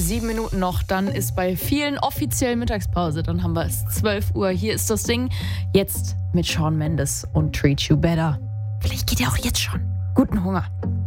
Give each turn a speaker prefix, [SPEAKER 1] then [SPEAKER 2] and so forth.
[SPEAKER 1] 7 Minuten noch, dann ist bei vielen offiziell Mittagspause. Dann haben wir es 12 Uhr. Hier ist das Ding. Jetzt mit Shawn Mendes und Treat You Better. Vielleicht geht ja auch jetzt schon. Guten Hunger.